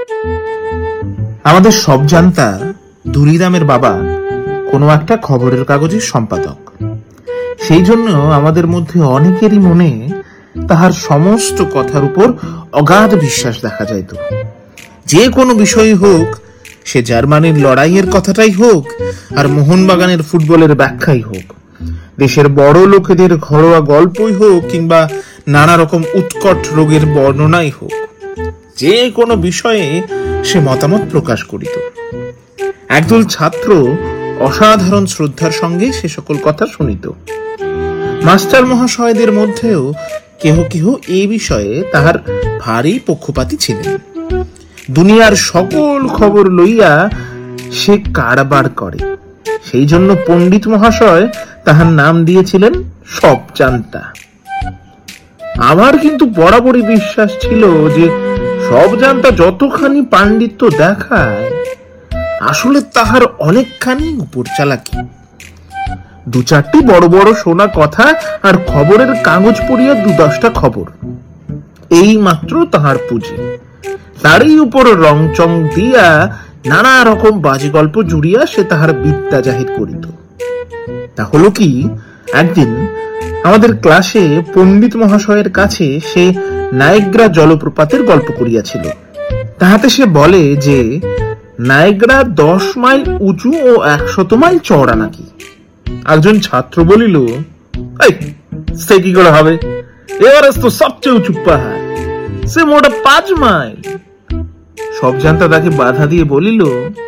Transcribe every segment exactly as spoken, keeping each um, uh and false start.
আমাদের সব জানতা দুলিরামের বাবা কোনো একটা খবরের কাগজের সম্পাদক। সেই জন্য আমাদের মধ্যে অনেকেরই মনে তাহার সমস্ত কথার উপর অগাধ বিশ্বাস দেখা যাইত। যে কোনো বিষয় হোক, সে জার্মানির লড়াইয়ের কথাটাই হোক আর মোহনবাগানের ফুটবলের ব্যাখ্যাই হোক, দেশের বড় লোকেদের ঘরোয়া গল্পই হোক কিংবা নানা রকম উৎকট রোগের বর্ণনাই হোক, যে কোনো বিষয়ে সে মতামত প্রকাশ করিত। একদল ছাত্র অসাধারণ শ্রদ্ধার সঙ্গে সে সকল কথা শুনিত। মাস্টার মহাশয়দের মধ্যেও কেহ কেহ এই বিষয়ে তাহার ভারী পক্ষপাতী ছিলেন। দুনিয়ার সকল খবর লইয়া সে কারবার করে, সেই জন্য পণ্ডিত মহাশয় তাহার নাম দিয়েছিলেন সব জানতা। আমার কিন্তু বরাবরই বিশ্বাস ছিল যে সব জানতা যতখানি পাণ্ডিত্য দেখায়, আসলে তাহার অনেকখানি উপর চালাকি। দু চারটি বড় বড় শোনা কথা আর খবরের কাগজ পড়িয়া দু দশটা খবর, এই মাত্র তাহার পুঁজি। তারই উপর রং চং দিয়া নানা রকম বাজে গল্প জুড়িয়া সে তাহার বিদ্যা জাহির করিত। তা হলো কি, একদিন আমাদের ক্লাসে পণ্ডিত মহাশয়ের কাছে সে নায়েগ্রা জলপ্রপাতের গল্প করিয়াছিল। তাহাতে সে বলে যে নায়েগ্রা দশ মাইল উঁচু ও একশত মাইল চওড়া নাকি। একজন ছাত্র বলিল, সে কি করে হবে, এভারেস্ট তো সবচেয়ে উঁচু পাহাড়, সে মোটা পাঁচ মাইল। সব জানতা তাকে বাধা দিয়ে বলিল,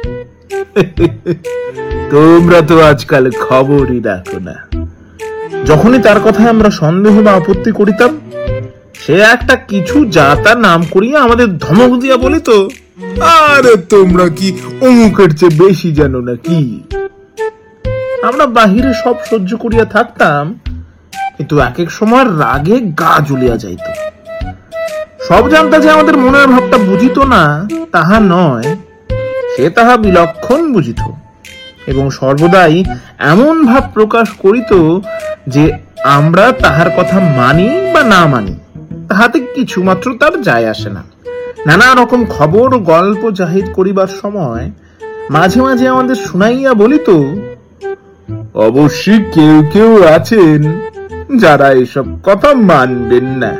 তোমরা তো আজকাল খবরই রাখো না। যখনই তার কথায় আমরা সন্দেহ বা আপত্তি করিতাম, সে একটা কিছু যা তার নাম করিয়া আমাদের ধমক দিয়া বলিত, আরে তোমরা কি অমুকের চেয়ে বেশি জানো না কি? আমরা বাহিরে সব সহ্য করিয়া থাকতাম, কিন্তু এক এক সময় রাগে গা জ্বলিয়া যাইত। সব জানতা যে আমাদের মনের ভাবটা বুঝিত না তাহা নয়, সে তাহা বিলক্ষণ বুঝিত এবং সর্বদাই এমন ভাব প্রকাশ করিত যে আমরা তাহার কথা মানি বা না মানি তাহাতে কিছুমাত্র তার যায় আসে না। নানা রকম খবর গল্প জাহির করিবার সময় মাঝে মাঝে আমাদের শুনাইয়া বলিত, অবশ্যই কেউ কেউ আছেন যারা এসব কথা মানবেন না,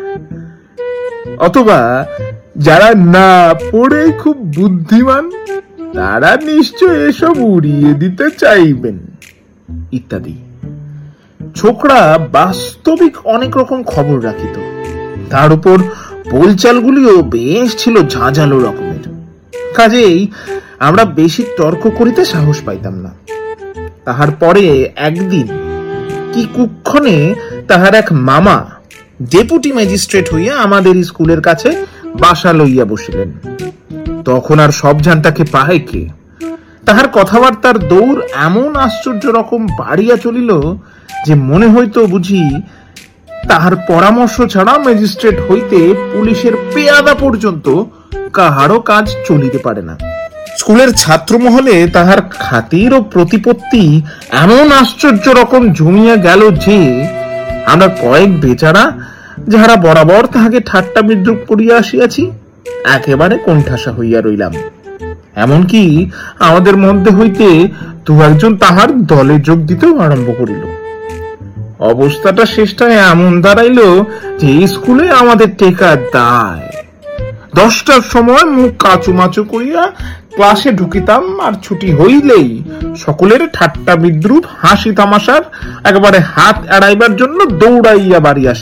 অথবা যারা না পড়ে খুব বুদ্ধিমান, তারা নিশ্চয় এসব উড়িয়ে দিতে চাইবেন, ইত্যাদি। ছোকরা বাস্তবিক অনেক রকম খবর রাখিত, তার উপর বোলচালগুলিও বেশ ছিল ঝাঁঝালো রকমের। কাজেই আমরা বেশি তর্ক করিতে সাহস পাইতাম না। তাহার পরে একদিন কি কুক্ষণে তাহার এক মামা ডেপুটি ম্যাজিস্ট্রেট হইয়া আমাদের স্কুলের কাছে বাসা লইয়া বসিলেন। তখন আর সব জানতাকে পায় কে? তাহার কথাবার্তার দৌড় এমন আশ্চর্য রকম বাড়িয়া চলিল যে মনে হইতো বুঝি তাহার পরামর্শ ছাড়া ম্যাজিস্ট্রেট হইতে পুলিশের পেয়াদা পর্যন্ত কাহারও কাজ চলিতে পারে না। স্কুলের ছাত্র মহলে তাহার খাতির ও প্রতিপত্তি এমন আশ্চর্য রকম জমিয়া গেল যে আমরা কয়েক বেচারা যাহারা বরাবর তাহাকে ঠাট্টা বিদ্রুপ করিয়া আসিয়াছি একেবারে কোণঠাসা হইয়া রইলাম। এমনকি আমাদের মধ্যে হইতে দু একজন তাহার দলে যোগ দিতেও আরম্ভ করিল। অবস্থাটা শেষটায় এমন দাঁড়াইল যে স্কুলে আমাদের টেকা দায়। দশটার সময় মুখ কাচু মাচু করিয়া ক্লাসে ঢুকিতাম, আর ছুটি হইলেই সকলের ঠাট্টা বিদ্রুপ হাসি তামাশার একেবারে হাত এড়াইবার জন্য দৌড়াইয়া বাড়ি আসিতাম।